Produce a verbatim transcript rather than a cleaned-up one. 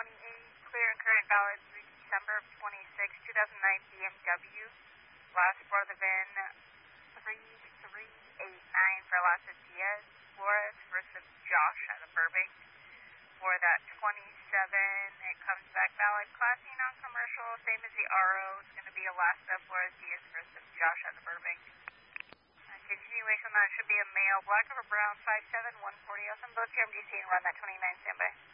twenty-eight, clear and current valid through December of twenty-six, two thousand nine B M W. Last for the V I N three three eight nine for Alasa Diaz Flores versus Josh at the Burbank. For that twenty-seven, it comes back valid, Class C non-commercial, same as the R O. It's going to be Alasa Flores Diaz versus Josh at the Burbank. Uh, continuation on that should be a male, black over brown, five seven, one forty. I'll send both to M D C and run that twenty-nine standby.